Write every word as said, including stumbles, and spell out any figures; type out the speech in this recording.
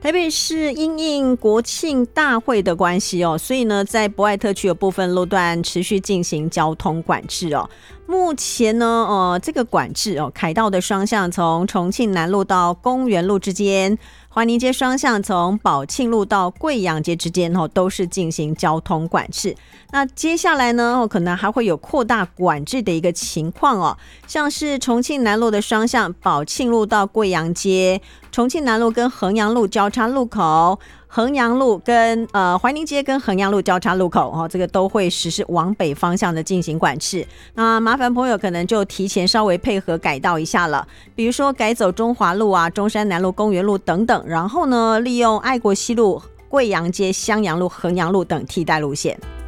台北市因应国庆大会的关系哦，所以呢，在博爱特区的部分路段持续进行交通管制哦。目前呢，呃，这个管制哦，凯道的双向从重庆南路到公园路之间，环宁街双向从宝庆路到贵阳街之间哦，都是进行交通管制。那接下来呢，哦，可能还会有扩大管制的一个情况哦，像是重庆南路的双向，宝庆路到贵阳街，重庆南路跟衡阳路交叉路口，衡阳路跟呃怀宁街跟衡阳路交叉路口哦，这个都会实施往北方向的进行管制。那麻烦朋友可能就提前稍微配合改道一下了，比如说改走中华路啊、中山南路、公园路等等，然后呢，利用爱国西路、贵阳街、襄阳路、衡阳路等替代路线。